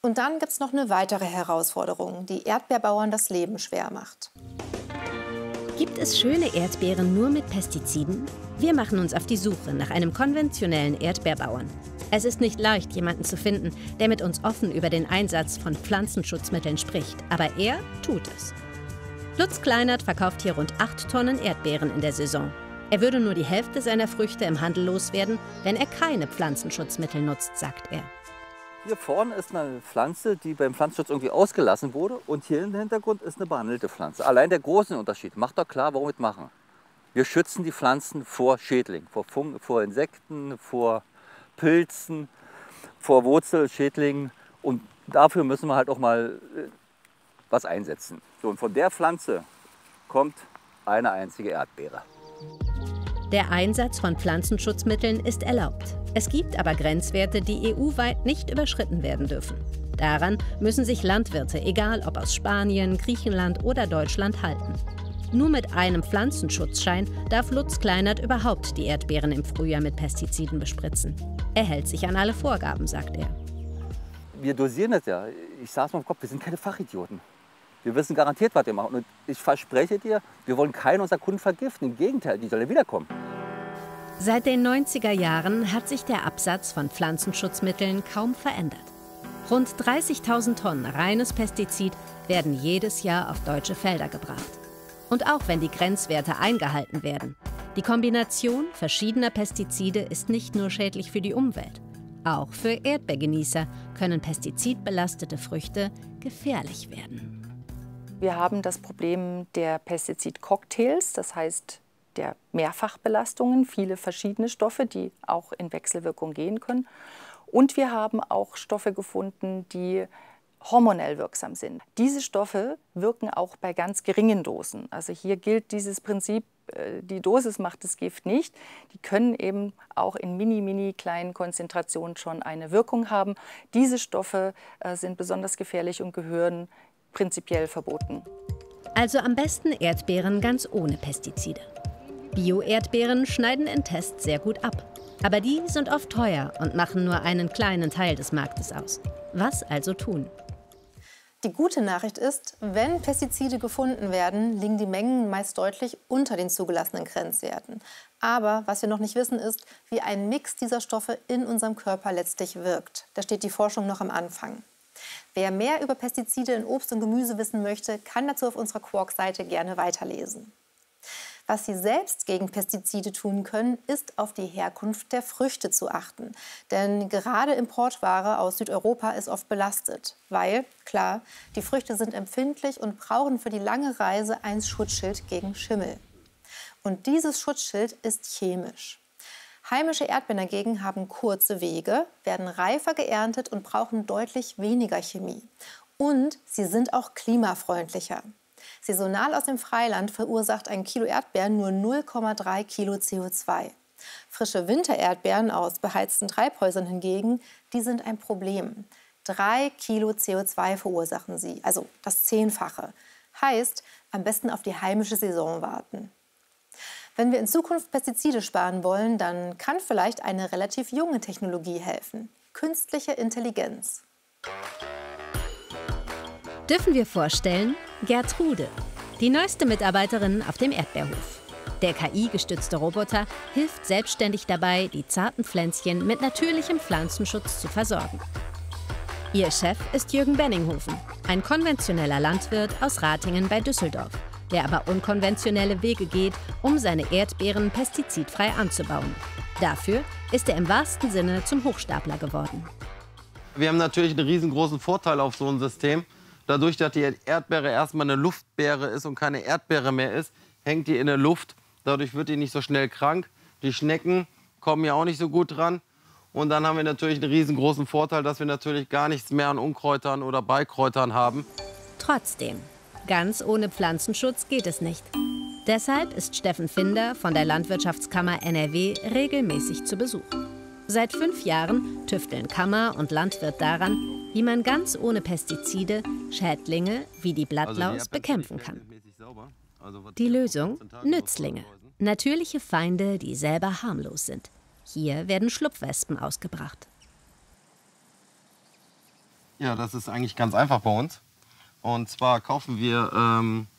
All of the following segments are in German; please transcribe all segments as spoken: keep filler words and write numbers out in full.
Und dann gibt es noch eine weitere Herausforderung, die Erdbeerbauern das Leben schwer macht. Gibt es schöne Erdbeeren nur mit Pestiziden? Wir machen uns auf die Suche nach einem konventionellen Erdbeerbauern. Es ist nicht leicht, jemanden zu finden, der mit uns offen über den Einsatz von Pflanzenschutzmitteln spricht. Aber er tut es. Lutz Kleinert verkauft hier rund acht Tonnen Erdbeeren in der Saison. Er würde nur die Hälfte seiner Früchte im Handel loswerden, wenn er keine Pflanzenschutzmittel nutzt, sagt er. Hier vorne ist eine Pflanze, die beim Pflanzenschutz irgendwie ausgelassen wurde. Und hier im Hintergrund ist eine behandelte Pflanze. Allein der große Unterschied macht doch klar, warum wir es machen. Wir schützen die Pflanzen vor Schädlingen, vor, Fun vor Insekten, vor Pilzen, vor Wurzelschädlingen. Und dafür müssen wir halt auch mal äh, was einsetzen. So, und von der Pflanze kommt eine einzige Erdbeere. Der Einsatz von Pflanzenschutzmitteln ist erlaubt. Es gibt aber Grenzwerte, die E U-weit nicht überschritten werden dürfen. Daran müssen sich Landwirte, egal ob aus Spanien, Griechenland oder Deutschland, halten. Nur mit einem Pflanzenschutzschein darf Lutz Kleinert überhaupt die Erdbeeren im Frühjahr mit Pestiziden bespritzen. Er hält sich an alle Vorgaben, sagt er. Wir dosieren das ja. Ich saß mal im Kopf, wir sind keine Fachidioten. Wir wissen garantiert, was wir machen. Und ich verspreche dir, wir wollen keinen unserer Kunden vergiften. Im Gegenteil, die sollen wiederkommen. Seit den neunziger Jahren hat sich der Absatz von Pflanzenschutzmitteln kaum verändert. Rund dreißigtausend Tonnen reines Pestizid werden jedes Jahr auf deutsche Felder gebracht. Und auch wenn die Grenzwerte eingehalten werden, die Kombination verschiedener Pestizide ist nicht nur schädlich für die Umwelt. Auch für Erdbeergenießer können pestizidbelastete Früchte gefährlich werden. Wir haben das Problem der Pestizidcocktails, das heißt der Mehrfachbelastungen, viele verschiedene Stoffe, die auch in Wechselwirkung gehen können. Und wir haben auch Stoffe gefunden, die hormonell wirksam sind. Diese Stoffe wirken auch bei ganz geringen Dosen. Also hier gilt dieses Prinzip, die Dosis macht das Gift nicht. Die können eben auch in mini, mini kleinen Konzentrationen schon eine Wirkung haben. Diese Stoffe sind besonders gefährlich und gehören prinzipiell verboten. Also am besten Erdbeeren ganz ohne Pestizide. Bio-Erdbeeren schneiden in Tests sehr gut ab. Aber die sind oft teuer und machen nur einen kleinen Teil des Marktes aus. Was also tun? Die gute Nachricht ist, wenn Pestizide gefunden werden, liegen die Mengen meist deutlich unter den zugelassenen Grenzwerten. Aber was wir noch nicht wissen, ist, wie ein Mix dieser Stoffe in unserem Körper letztlich wirkt. Da steht die Forschung noch am Anfang. Wer mehr über Pestizide in Obst und Gemüse wissen möchte, kann dazu auf unserer Quark-Seite gerne weiterlesen. Was Sie selbst gegen Pestizide tun können, ist auf die Herkunft der Früchte zu achten. Denn gerade Importware aus Südeuropa ist oft belastet. Weil, klar, die Früchte sind empfindlich und brauchen für die lange Reise ein Schutzschild gegen Schimmel. Und dieses Schutzschild ist chemisch. Heimische Erdbeeren dagegen haben kurze Wege, werden reifer geerntet und brauchen deutlich weniger Chemie. Und sie sind auch klimafreundlicher. Saisonal aus dem Freiland verursacht ein Kilo Erdbeeren nur null Komma drei Kilo C O zwei. Frische Wintererdbeeren aus beheizten Treibhäusern hingegen, die sind ein Problem. Drei Kilo C O zwei verursachen sie, also das Zehnfache. Heißt, am besten auf die heimische Saison warten. Wenn wir in Zukunft Pestizide sparen wollen, dann kann vielleicht eine relativ junge Technologie helfen. Künstliche Intelligenz. Dürfen wir vorstellen, Gertrude, die neueste Mitarbeiterin auf dem Erdbeerhof. Der K I-gestützte Roboter hilft selbstständig dabei, die zarten Pflänzchen mit natürlichem Pflanzenschutz zu versorgen. Ihr Chef ist Jürgen Benninghofen, ein konventioneller Landwirt aus Ratingen bei Düsseldorf, der aber unkonventionelle Wege geht, um seine Erdbeeren pestizidfrei anzubauen. Dafür ist er im wahrsten Sinne zum Hochstapler geworden. Wir haben natürlich einen riesengroßen Vorteil auf so ein System. Dadurch, dass die Erdbeere erstmal eine Luftbeere ist und keine Erdbeere mehr ist, hängt die in der Luft. Dadurch wird die nicht so schnell krank. Die Schnecken kommen ja auch nicht so gut dran. Und dann haben wir natürlich einen riesengroßen Vorteil, dass wir natürlich gar nichts mehr an Unkräutern oder Beikräutern haben. Trotzdem, ganz ohne Pflanzenschutz geht es nicht. Deshalb ist Steffen Finder von der Landwirtschaftskammer N R W regelmäßig zu Besuch. Seit fünf Jahren tüfteln Kammer und Landwirt daran, wie man ganz ohne Pestizide Schädlinge wie die Blattlaus bekämpfen kann. Die Lösung? Nützlinge. Natürliche Feinde, die selber harmlos sind. Hier werden Schlupfwespen ausgebracht. Ja, das ist eigentlich ganz einfach bei uns. Und zwar kaufen wir ähm,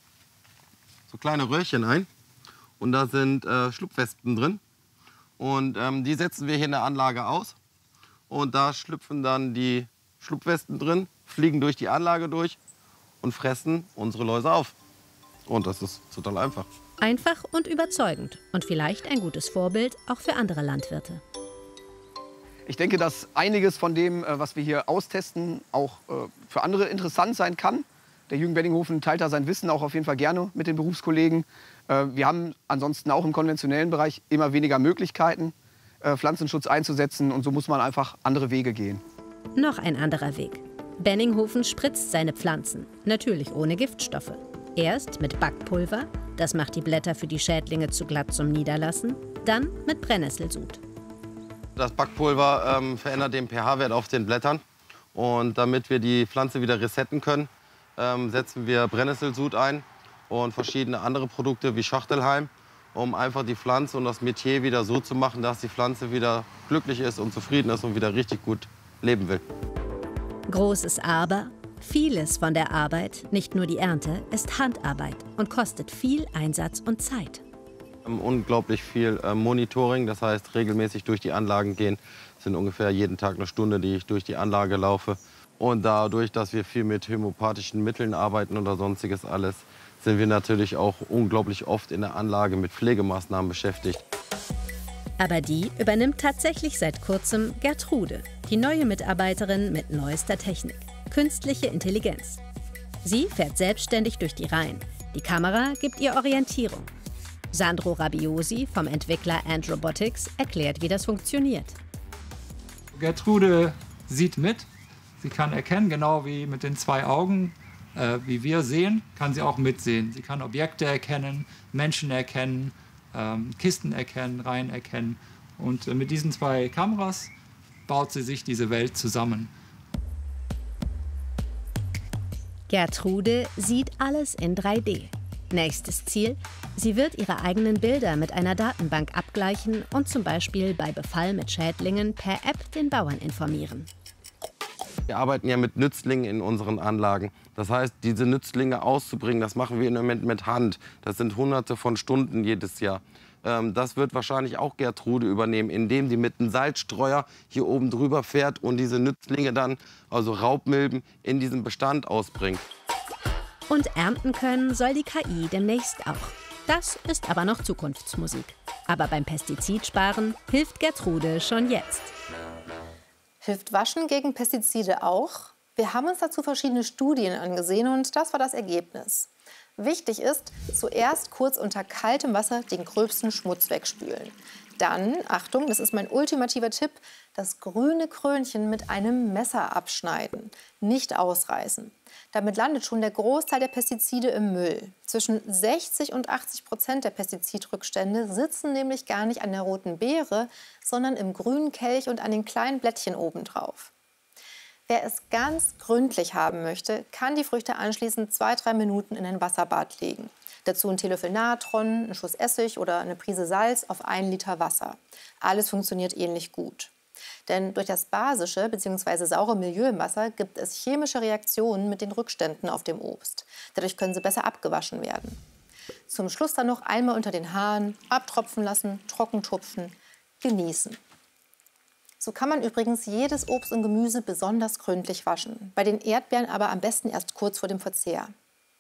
so kleine Röhrchen ein und da sind äh, Schlupfwespen drin. Und ähm, die setzen wir hier in der Anlage aus. Und da schlüpfen dann die Schlupfwespen drin, fliegen durch die Anlage durch und fressen unsere Läuse auf. Und das ist total einfach. Einfach und überzeugend und vielleicht ein gutes Vorbild auch für andere Landwirte. Ich denke, dass einiges von dem, was wir hier austesten, auch für andere interessant sein kann. Der Jürgen Benninghofen teilt da sein Wissen auch auf jeden Fall gerne mit den Berufskollegen. Wir haben ansonsten auch im konventionellen Bereich immer weniger Möglichkeiten, Pflanzenschutz einzusetzen. Und so muss man einfach andere Wege gehen. Noch ein anderer Weg. Benninghofen spritzt seine Pflanzen, natürlich ohne Giftstoffe. Erst mit Backpulver, das macht die Blätter für die Schädlinge zu glatt zum Niederlassen, dann mit Brennnesselsud. Das Backpulver ähm, verändert den pH-Wert auf den Blättern. Und damit wir die Pflanze wieder resetten können, ähm, setzen wir Brennnesselsud ein und verschiedene andere Produkte wie Schachtelhalm, um einfach die Pflanze und das Metier wieder so zu machen, dass die Pflanze wieder glücklich ist und zufrieden ist und wieder richtig gut leben will. Großes Aber: Vieles von der Arbeit, nicht nur die Ernte, ist Handarbeit und kostet viel Einsatz und Zeit. Unglaublich viel äh, Monitoring, das heißt regelmäßig durch die Anlagen gehen. Das sind ungefähr jeden Tag eine Stunde, die ich durch die Anlage laufe. Und dadurch, dass wir viel mit homöopathischen Mitteln arbeiten oder sonstiges alles, sind wir natürlich auch unglaublich oft in der Anlage mit Pflegemaßnahmen beschäftigt. Aber die übernimmt tatsächlich seit kurzem Gertrude, die neue Mitarbeiterin mit neuester Technik, künstliche Intelligenz. Sie fährt selbstständig durch die Reihen. Die Kamera gibt ihr Orientierung. Sandro Rabiosi vom Entwickler Ant Robotics erklärt, wie das funktioniert. Gertrude sieht mit. Sie kann erkennen, genau wie mit den zwei Augen, äh, wie wir sehen, kann sie auch mitsehen. Sie kann Objekte erkennen, Menschen erkennen, ähm, Kisten erkennen, Reihen erkennen. Und äh, mit diesen zwei Kameras baut sie sich diese Welt zusammen. Gertrude sieht alles in drei D. Nächstes Ziel: Sie wird ihre eigenen Bilder mit einer Datenbank abgleichen und zum Beispiel bei Befall mit Schädlingen per App den Bauern informieren. Wir arbeiten ja mit Nützlingen in unseren Anlagen. Das heißt, diese Nützlinge auszubringen, das machen wir im Moment mit Hand. Das sind Hunderte von Stunden jedes Jahr. Ähm, das wird wahrscheinlich auch Gertrude übernehmen, indem die mit einem Salzstreuer hier oben drüber fährt und diese Nützlinge dann, also Raubmilben, in diesen Bestand ausbringt. Und ernten können soll die K I demnächst auch. Das ist aber noch Zukunftsmusik. Aber beim Pestizidsparen hilft Gertrude schon jetzt. Hilft Waschen gegen Pestizide auch? Wir haben uns dazu verschiedene Studien angesehen und das war das Ergebnis. Wichtig ist, zuerst kurz unter kaltem Wasser den gröbsten Schmutz wegspülen. Dann, Achtung, das ist mein ultimativer Tipp, das grüne Krönchen mit einem Messer abschneiden, nicht ausreißen. Damit landet schon der Großteil der Pestizide im Müll. Zwischen sechzig und achtzig Prozent der Pestizidrückstände sitzen nämlich gar nicht an der roten Beere, sondern im grünen Kelch und an den kleinen Blättchen obendrauf. Wer es ganz gründlich haben möchte, kann die Früchte anschließend zwei, drei Minuten in ein Wasserbad legen. Dazu ein Teelöffel Natron, einen Schuss Essig oder eine Prise Salz auf einen Liter Wasser. Alles funktioniert ähnlich gut. Denn durch das basische bzw. saure Milieu im Wasser gibt es chemische Reaktionen mit den Rückständen auf dem Obst. Dadurch können sie besser abgewaschen werden. Zum Schluss dann noch einmal unter den Haaren, abtropfen lassen, trocken tupfen, genießen. So kann man übrigens jedes Obst und Gemüse besonders gründlich waschen. Bei den Erdbeeren aber am besten erst kurz vor dem Verzehr.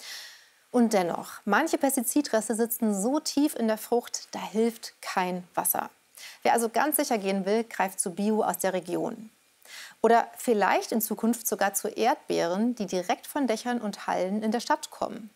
Und dennoch, manche Pestizidreste sitzen so tief in der Frucht, da hilft kein Wasser. Wer also ganz sicher gehen will, greift zu Bio aus der Region. Oder vielleicht in Zukunft sogar zu Erdbeeren, die direkt von Dächern und Hallen in der Stadt kommen.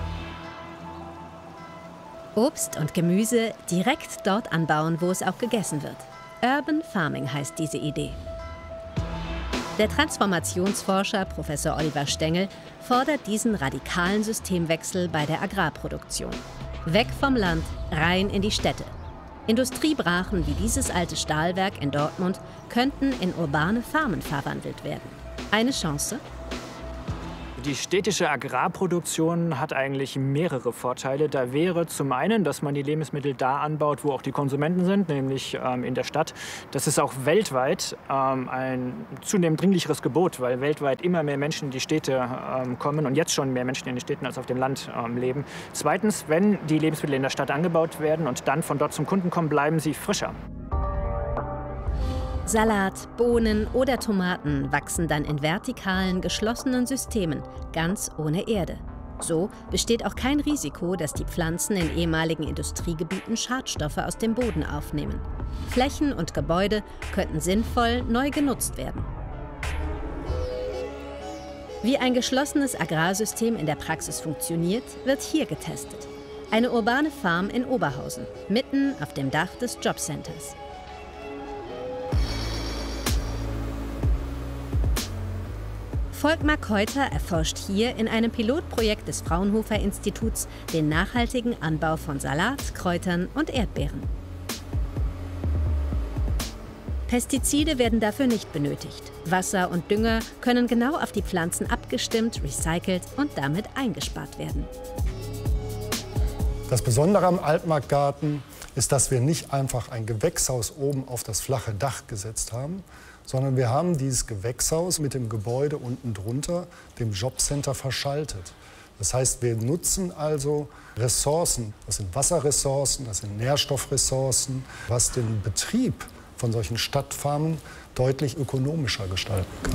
Obst und Gemüse direkt dort anbauen, wo es auch gegessen wird. Urban Farming heißt diese Idee. Der Transformationsforscher Professor Oliver Stengel fordert diesen radikalen Systemwechsel bei der Agrarproduktion. Weg vom Land, rein in die Städte. Industriebrachen wie dieses alte Stahlwerk in Dortmund könnten in urbane Farmen verwandelt werden. Eine Chance? Die städtische Agrarproduktion hat eigentlich mehrere Vorteile. Da wäre zum einen, dass man die Lebensmittel da anbaut, wo auch die Konsumenten sind, nämlich ähm, in der Stadt. Das ist auch weltweit ähm, ein zunehmend dringlicheres Gebot, weil weltweit immer mehr Menschen in die Städte ähm, kommen und jetzt schon mehr Menschen in den Städten als auf dem Land ähm, leben. Zweitens, wenn die Lebensmittel in der Stadt angebaut werden und dann von dort zum Kunden kommen, bleiben sie frischer. Salat, Bohnen oder Tomaten wachsen dann in vertikalen, geschlossenen Systemen, ganz ohne Erde. So besteht auch kein Risiko, dass die Pflanzen in ehemaligen Industriegebieten Schadstoffe aus dem Boden aufnehmen. Flächen und Gebäude könnten sinnvoll neu genutzt werden. Wie ein geschlossenes Agrarsystem in der Praxis funktioniert, wird hier getestet. Eine urbane Farm in Oberhausen, mitten auf dem Dach des Jobcenters. Volkmar Keuter erforscht hier in einem Pilotprojekt des Fraunhofer-Instituts den nachhaltigen Anbau von Salat, Kräutern und Erdbeeren. Pestizide werden dafür nicht benötigt. Wasser und Dünger können genau auf die Pflanzen abgestimmt, recycelt und damit eingespart werden. Das Besondere am Altmarktgarten ist, dass wir nicht einfach ein Gewächshaus oben auf das flache Dach gesetzt haben, sondern wir haben dieses Gewächshaus mit dem Gebäude unten drunter, dem Jobcenter, verschaltet. Das heißt, wir nutzen also Ressourcen, das sind Wasserressourcen, das sind Nährstoffressourcen, was den Betrieb von solchen Stadtfarmen deutlich ökonomischer gestalten kann.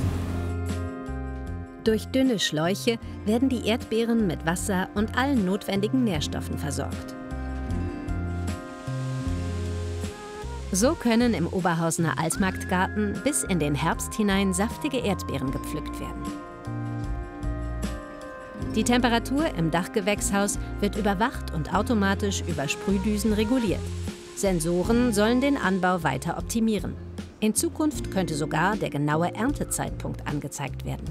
Durch dünne Schläuche werden die Erdbeeren mit Wasser und allen notwendigen Nährstoffen versorgt. So können im Oberhausener Altmarktgarten bis in den Herbst hinein saftige Erdbeeren gepflückt werden. Die Temperatur im Dachgewächshaus wird überwacht und automatisch über Sprühdüsen reguliert. Sensoren sollen den Anbau weiter optimieren. In Zukunft könnte sogar der genaue Erntezeitpunkt angezeigt werden.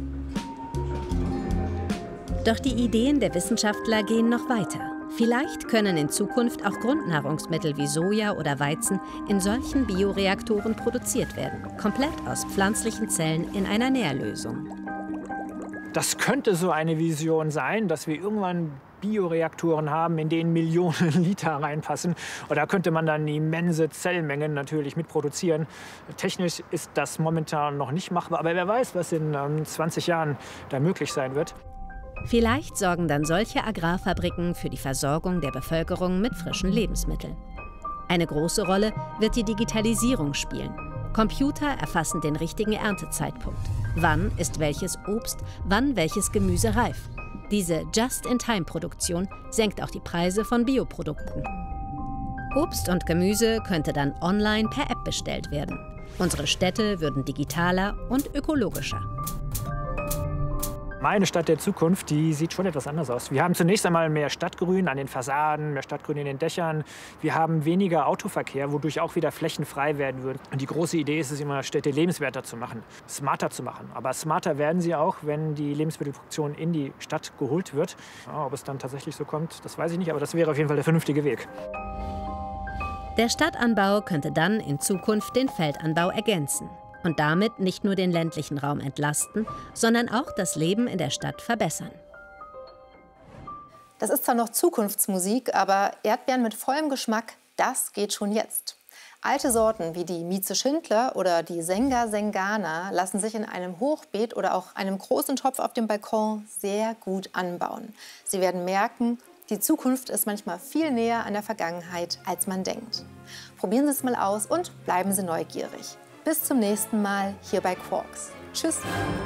Doch die Ideen der Wissenschaftler gehen noch weiter. Vielleicht können in Zukunft auch Grundnahrungsmittel wie Soja oder Weizen in solchen Bioreaktoren produziert werden, komplett aus pflanzlichen Zellen in einer Nährlösung. Das könnte so eine Vision sein, dass wir irgendwann Bioreaktoren haben, in denen Millionen Liter reinpassen. Und da könnte man dann immense Zellmengen natürlich mitproduzieren. Technisch ist das momentan noch nicht machbar, aber wer weiß, was in ähm, zwanzig Jahren da möglich sein wird. Vielleicht sorgen dann solche Agrarfabriken für die Versorgung der Bevölkerung mit frischen Lebensmitteln. Eine große Rolle wird die Digitalisierung spielen. Computer erfassen den richtigen Erntezeitpunkt. Wann ist welches Obst, wann welches Gemüse reif. Diese Just-in-Time-Produktion senkt auch die Preise von Bioprodukten. Obst und Gemüse könnte dann online per App bestellt werden. Unsere Städte würden digitaler und ökologischer. Meine Stadt der Zukunft, die sieht schon etwas anders aus. Wir haben zunächst einmal mehr Stadtgrün an den Fassaden, mehr Stadtgrün in den Dächern. Wir haben weniger Autoverkehr, wodurch auch wieder Flächen frei werden würden. Und die große Idee ist es immer, Städte lebenswerter zu machen, smarter zu machen. Aber smarter werden sie auch, wenn die Lebensmittelproduktion in die Stadt geholt wird. Ja, ob es dann tatsächlich so kommt, das weiß ich nicht, aber das wäre auf jeden Fall der vernünftige Weg. Der Stadtanbau könnte dann in Zukunft den Feldanbau ergänzen. Und damit nicht nur den ländlichen Raum entlasten, sondern auch das Leben in der Stadt verbessern. Das ist zwar noch Zukunftsmusik, aber Erdbeeren mit vollem Geschmack, das geht schon jetzt. Alte Sorten wie die Mieze Schindler oder die Senga Sengana lassen sich in einem Hochbeet oder auch einem großen Topf auf dem Balkon sehr gut anbauen. Sie werden merken, die Zukunft ist manchmal viel näher an der Vergangenheit, als man denkt. Probieren Sie es mal aus und bleiben Sie neugierig. Bis zum nächsten Mal hier bei Quarks. Tschüss!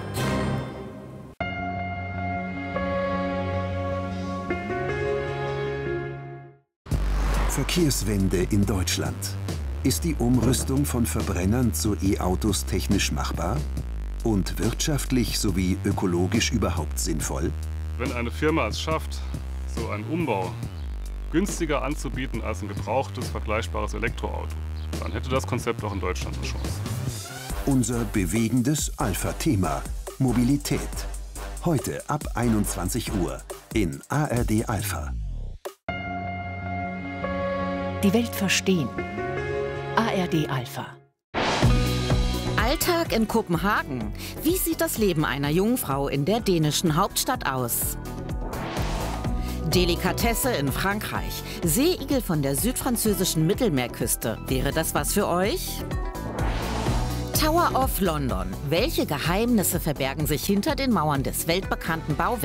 Verkehrswende in Deutschland. Ist die Umrüstung von Verbrennern zu E-Autos technisch machbar? Und wirtschaftlich sowie ökologisch überhaupt sinnvoll? Wenn eine Firma es schafft, so einen Umbau günstiger anzubieten als ein gebrauchtes, vergleichbares Elektroauto, dann hätte das Konzept auch in Deutschland eine Chance. Unser bewegendes Alpha-Thema: Mobilität. Heute ab einundzwanzig Uhr in A R D Alpha. Die Welt verstehen. A R D Alpha. Alltag in Kopenhagen. Wie sieht das Leben einer jungen Frau in der dänischen Hauptstadt aus? Delikatesse in Frankreich. Seeigel von der südfranzösischen Mittelmeerküste. Wäre das was für euch? Tower of London. Welche Geheimnisse verbergen sich hinter den Mauern des weltbekannten Bauwerks?